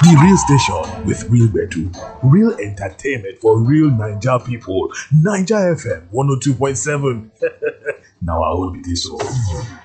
The real station with real bedu, real entertainment for real Naija people. Naija FM 102.7. Now I will be this one.